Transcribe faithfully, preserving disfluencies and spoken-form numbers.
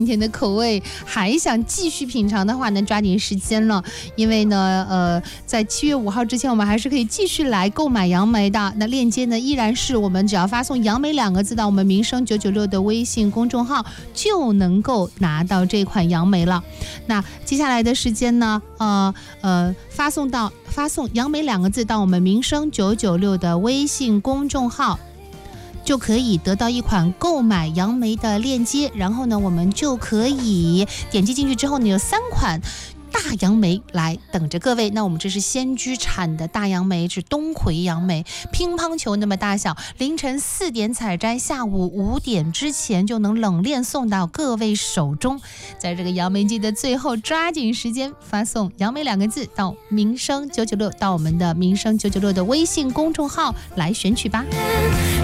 今天的口味还想继续品尝的话呢，抓紧时间了，因为呢，呃，在七月五号之前，我们还是可以继续来购买杨梅的。那链接呢，依然是我们只要发送“杨梅”两个字到我们民生九九六的微信公众号，就能够拿到这款杨梅了。那接下来的时间呢，呃呃，发送到发送“杨梅”两个字到我们民生九九六的微信公众号。就可以得到一款购买杨梅的链接，然后呢，我们就可以点击进去之后呢，有三款大杨梅来等着各位。那我们这是仙居产的大杨梅，是东魁杨梅，乒乓球那么大小，凌晨四点采摘，下午五点之前就能冷链送到各位手中。在这个杨梅季的最后，抓紧时间发送杨梅两个字到民生九九六，到我们的民生九九六的微信公众号来选取吧。